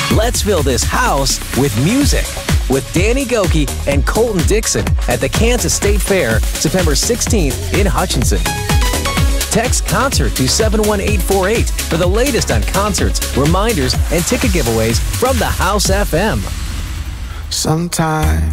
Let's fill this house with music with Danny Gokey and Colton Dixon at the Kansas State Fair, September 16th in Hutchinson. Text CONCERT to 71848 for the latest on concerts, reminders, and ticket giveaways from the House FM. Sometimes